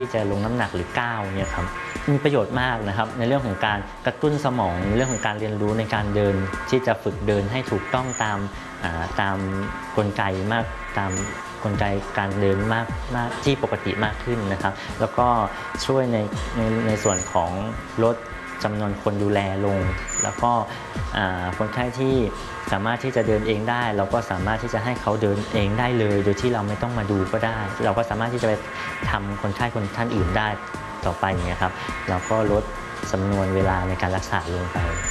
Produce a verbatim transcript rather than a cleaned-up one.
ที่จะลงน้ำหนักหรือก้าวเนี่ยครับมีประโยชน์มากนะครับในเรื่องของการกระตุ้นสมองในเรื่องของการเรียนรู้ในการเดินที่จะฝึกเดินให้ถูกต้องตามตามกลไกมากตามกลไกการเดินมากมากที่ปกติมากขึ้นนะครับแล้วก็ช่วยในในในส่วนของลดจำนวนคนดูแลลงแล้วก็คนไข้ที่สามารถที่จะเดินเองได้เราก็สามารถที่จะให้เขาเดินเองได้เลยโดยที่เราไม่ต้องมาดูก็ได้เราก็สามารถที่จะไปทำคนไข้คนท่านอื่นได้ต่อไปอย่างเงี้ยครับเราก็ลดจำนวนเวลาในการรักษาลงไป